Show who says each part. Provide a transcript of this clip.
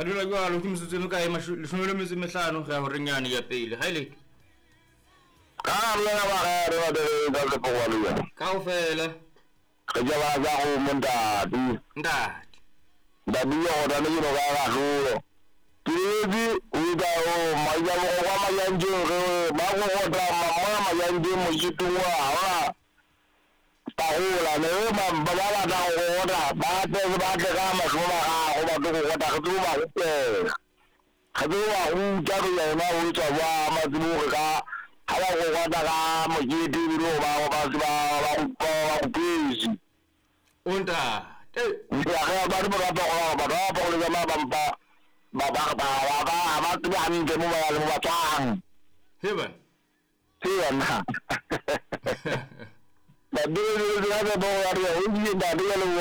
Speaker 1: Kadula kwa lo kimsutse ka leshome metso mehlano ga hore nyane ya pele ha ile
Speaker 2: ka mona ba re ba le pogwalo
Speaker 1: kaofela
Speaker 2: ke ja ba go mondadi
Speaker 1: ndati
Speaker 2: ndadi yo da le no ba lo tibi uda o maya mo kwa mayanje ba go da mama mayanje mo yitungwa ha paola ne ba da go da ba te ka ma shoma ga go ba go da go ba ka do wa u ja ya na u ja wa ma du ka ala go da ga mo yiti ro ba busy
Speaker 1: unta
Speaker 2: ya ga ba ba le ma ba tu an ke mo ba tang
Speaker 1: heaven
Speaker 2: na ba do ba ya u ji da